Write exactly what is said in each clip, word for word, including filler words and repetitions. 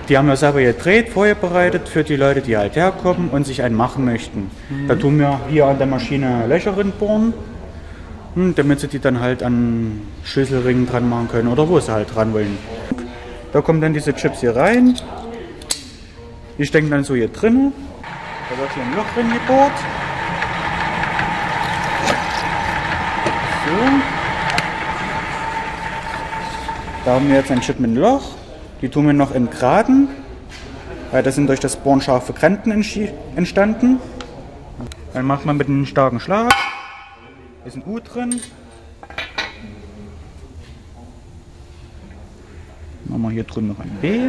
Die haben wir selber gedreht, vorbereitet für die Leute, die halt herkommen und sich einen machen möchten. Mhm. Da tun wir hier an der Maschine Löcher bohren, damit sie die dann halt an Schlüsselringen dran machen können oder wo sie halt dran wollen. Da kommen dann diese Chips hier rein. Die stecken dann so hier drin. Da wird hier ein Loch drin gebohrt. So. Da haben wir jetzt ein Chip mit einem Loch. Die tun wir noch entgraden, weil das sind durch das Bohren scharfe Kanten entstanden. Dann macht man mit einem starken Schlag. Ist ein U drin. Machen wir hier drüben noch ein B.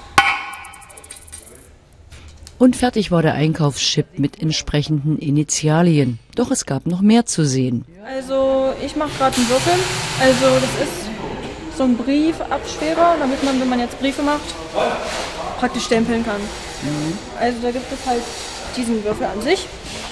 Und fertig war der Einkaufschip mit entsprechenden Initialien. Doch es gab noch mehr zu sehen. Also ich mache gerade einen Würfel. Also das ist so ein Briefabschwerer, damit man, wenn man jetzt Briefe macht, praktisch stempeln kann. Mhm. Also da gibt es halt diesen Würfel an sich.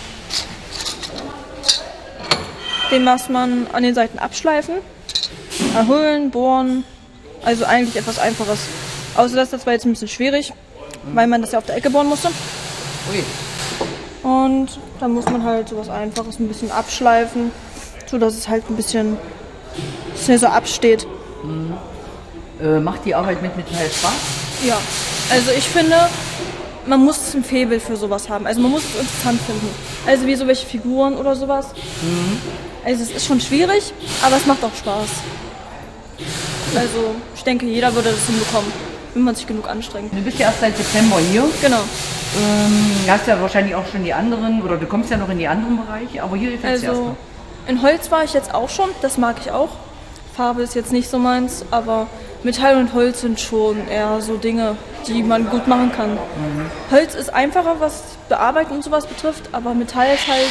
Den muss man an den Seiten abschleifen, erhöhlen, bohren. Also eigentlich etwas Einfaches. Außer dass das war jetzt ein bisschen schwierig, weil man das ja auf der Ecke bohren musste. Ui. Und dann muss man halt sowas Einfaches ein bisschen abschleifen, so dass es halt ein bisschen schnell so absteht. Mhm. Äh, macht die Arbeit mit Metall Spaß? Ja, also ich finde, man muss ein Faible für sowas haben. Also man muss es interessant finden. Also wie so welche Figuren oder sowas. Mhm. Also es ist schon schwierig, aber es macht auch Spaß. Also ich denke, jeder würde das hinbekommen, wenn man sich genug anstrengt. Du bist ja erst seit September hier. Genau. Ähm, hast ja wahrscheinlich auch schon die anderen, oder du kommst ja noch in die anderen Bereiche, aber hier ist jetzt also, erstmal. In Holz war ich jetzt auch schon, das mag ich auch. Farbe ist jetzt nicht so meins, aber Metall und Holz sind schon eher so Dinge, die man gut machen kann. Mhm. Holz ist einfacher, was Bearbeiten und sowas betrifft, aber Metall ist halt